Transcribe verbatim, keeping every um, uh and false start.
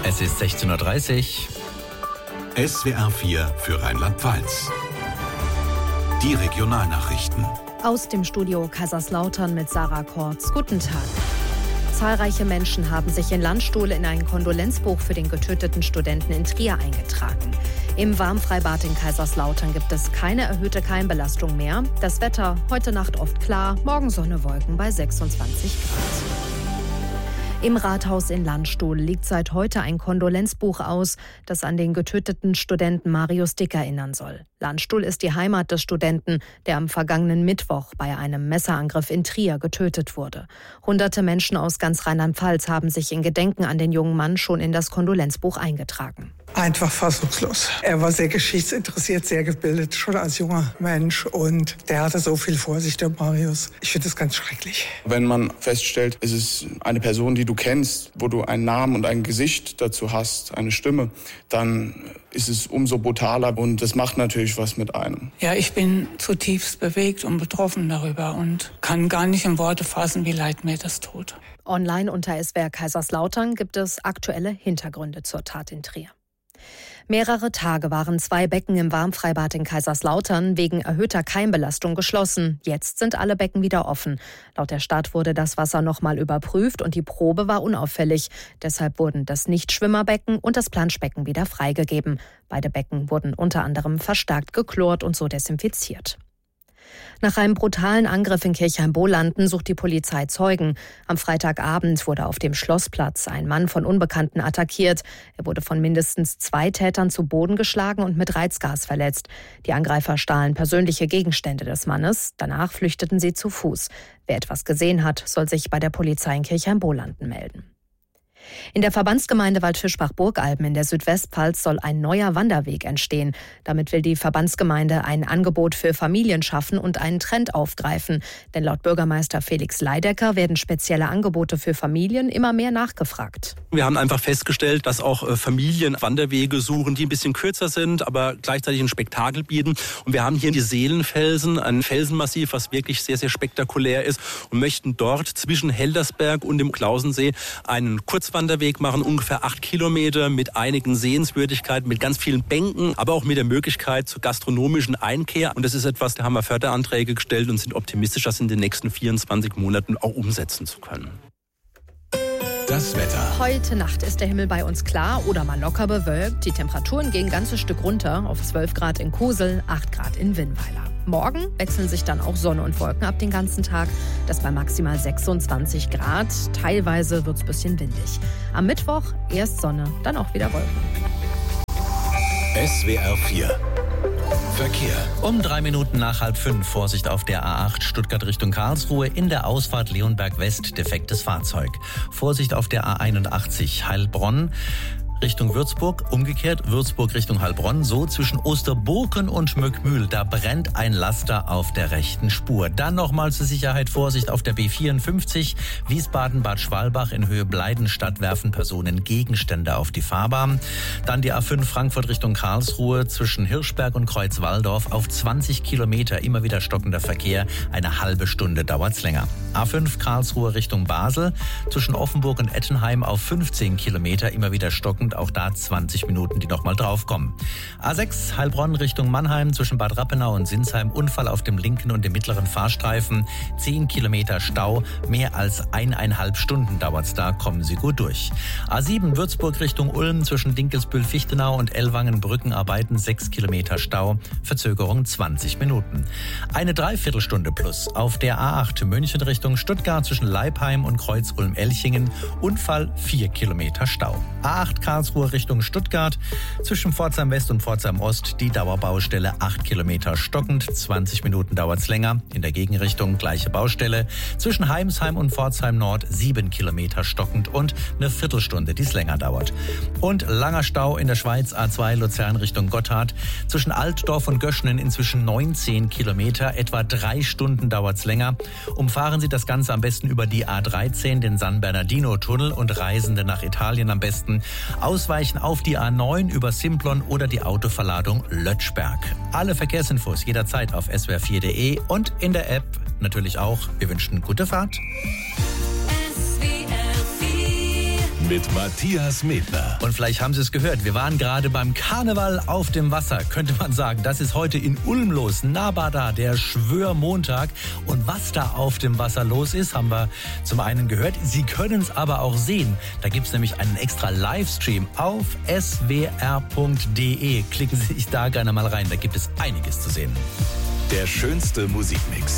Es ist sechzehn Uhr dreißig. S W R vier für Rheinland-Pfalz. Die Regionalnachrichten. Aus dem Studio Kaiserslautern mit Sarah Kortz. Guten Tag. Zahlreiche Menschen haben sich in Landstuhl in ein Kondolenzbuch für den getöteten Studenten in Trier eingetragen. Im Warmfreibad in Kaiserslautern gibt es keine erhöhte Keimbelastung mehr. Das Wetter heute Nacht oft klar, morgen Sonne, Wolken bei sechsundzwanzig Grad. Im Rathaus in Landstuhl liegt seit heute ein Kondolenzbuch aus, das an den getöteten Studenten Marius Dick erinnern soll. Landstuhl ist die Heimat des Studenten, der am vergangenen Mittwoch bei einem Messerangriff in Trier getötet wurde. Hunderte Menschen aus ganz Rheinland-Pfalz haben sich in Gedenken an den jungen Mann schon in das Kondolenzbuch eingetragen. Einfach fassungslos. Er war sehr geschichtsinteressiert, sehr gebildet, schon als junger Mensch. Und der hatte so viel vor sich, der Marius. Ich finde das ganz schrecklich. Wenn man feststellt, es ist eine Person, die du kennst, wo du einen Namen und ein Gesicht dazu hast, eine Stimme, dann ist es umso brutaler und das macht natürlich was mit einem. Ja, ich bin zutiefst bewegt und betroffen darüber und kann gar nicht in Worte fassen, wie leid mir das tut. Online unter S W R Kaiserslautern gibt es aktuelle Hintergründe zur Tat in Trier. Mehrere Tage waren zwei Becken im Warmfreibad in Kaiserslautern wegen erhöhter Keimbelastung geschlossen. Jetzt sind alle Becken wieder offen. Laut der Stadt wurde das Wasser nochmal überprüft und die Probe war unauffällig. Deshalb wurden das Nichtschwimmerbecken und das Planschbecken wieder freigegeben. Beide Becken wurden unter anderem verstärkt geklort und so desinfiziert. Nach einem brutalen Angriff in Kirchheim-Bolanden sucht die Polizei Zeugen. Am Freitagabend wurde auf dem Schlossplatz ein Mann von Unbekannten attackiert. Er wurde von mindestens zwei Tätern zu Boden geschlagen und mit Reizgas verletzt. Die Angreifer stahlen persönliche Gegenstände des Mannes. Danach flüchteten sie zu Fuß. Wer etwas gesehen hat, soll sich bei der Polizei in Kirchheim-Bolanden melden. In der Verbandsgemeinde Waldfischbach-Burgalben in der Südwestpfalz soll ein neuer Wanderweg entstehen. Damit will die Verbandsgemeinde ein Angebot für Familien schaffen und einen Trend aufgreifen. Denn laut Bürgermeister Felix Leidecker werden spezielle Angebote für Familien immer mehr nachgefragt. Wir haben einfach festgestellt, dass auch Familien Wanderwege suchen, die ein bisschen kürzer sind, aber gleichzeitig ein Spektakel bieten. Und wir haben hier die Seelenfelsen, ein Felsenmassiv, was wirklich sehr, sehr spektakulär ist und möchten dort zwischen Heldersberg und dem Klausensee einen Kurzwanderweg Wanderweg machen, ungefähr acht Kilometer mit einigen Sehenswürdigkeiten, mit ganz vielen Bänken, aber auch mit der Möglichkeit zur gastronomischen Einkehr. Und das ist etwas, da haben wir Förderanträge gestellt und sind optimistisch, das in den nächsten vierundzwanzig Monaten auch umsetzen zu können. Das Wetter. Heute Nacht ist der Himmel bei uns klar oder mal locker bewölkt. Die Temperaturen gehen ein ganzes Stück runter auf zwölf Grad in Kusel, acht Grad in Winnweiler. Morgen wechseln sich dann auch Sonne und Wolken ab den ganzen Tag. Das bei maximal sechsundzwanzig Grad. Teilweise wird es ein bisschen windig. Am Mittwoch erst Sonne, dann auch wieder Wolken. S W R vier. Verkehr. Um drei Minuten nach halb fünf. Vorsicht auf der A acht Stuttgart Richtung Karlsruhe. In der Ausfahrt Leonberg West defektes Fahrzeug. Vorsicht auf der A einundachtzig Heilbronn Richtung Würzburg, umgekehrt Würzburg Richtung Heilbronn, so zwischen Osterburken und Möckmühl, da brennt ein Laster auf der rechten Spur. Dann nochmal zur Sicherheit Vorsicht auf der B vierundfünfzig, Wiesbaden-Bad Schwalbach in Höhe Bleidenstadt werfen Personen Gegenstände auf die Fahrbahn. Dann die A fünf Frankfurt Richtung Karlsruhe zwischen Hirschberg und Kreuzwaldorf auf zwanzig Kilometer, immer wieder stockender Verkehr, eine halbe Stunde dauert's länger. A fünf Karlsruhe Richtung Basel zwischen Offenburg und Ettenheim auf fünfzehn Kilometer, immer wieder stockend. Auch da zwanzig Minuten, die nochmal draufkommen. A sechs Heilbronn Richtung Mannheim zwischen Bad Rappenau und Sinsheim. Unfall auf dem linken und dem mittleren Fahrstreifen. zehn Kilometer Stau. Mehr als eineinhalb Stunden dauert's da. Kommen Sie gut durch. A sieben Würzburg Richtung Ulm zwischen Dinkelsbühl-Fichtenau und Ellwangen Brückenarbeiten. sechs Kilometer Stau. Verzögerung zwanzig Minuten. Eine Dreiviertelstunde plus auf der A acht München Richtung Stuttgart zwischen Leipheim und Kreuz-Ulm-Elchingen. Unfall vier Kilometer Stau. A acht Karlsruhe Richtung Stuttgart zwischen Pforzheim West und Pforzheim Ost die Dauerbaustelle acht Kilometer stockend, zwanzig Minuten dauert's länger. In der Gegenrichtung gleiche Baustelle zwischen Heimsheim und Pforzheim Nord sieben Kilometer stockend und eine Viertelstunde, die es länger dauert. Und langer Stau in der Schweiz A zwei Luzern Richtung Gotthard zwischen Altdorf und Göschnen inzwischen neunzehn Kilometer, etwa drei Stunden dauert's länger. Umfahren Sie das Ganze am besten über die A dreizehn, den San Bernardino-Tunnel und Reisende nach Italien am besten ausweichen auf die A neun über Simplon oder die Autoverladung Lötschberg. Alle Verkehrsinfos jederzeit auf s w r vier punkt d e und in der App natürlich auch. Wir wünschen gute Fahrt. mit Matthias Medler. Und vielleicht haben Sie es gehört, wir waren gerade beim Karneval auf dem Wasser, könnte man sagen. Das ist heute in Ulm los, Nabada, der Schwörmontag. Und was da auf dem Wasser los ist, haben wir zum einen gehört. Sie können es aber auch sehen. Da gibt es nämlich einen extra Livestream auf s w r punkt d e. Klicken Sie sich da gerne mal rein, da gibt es einiges zu sehen. Der schönste Musikmix.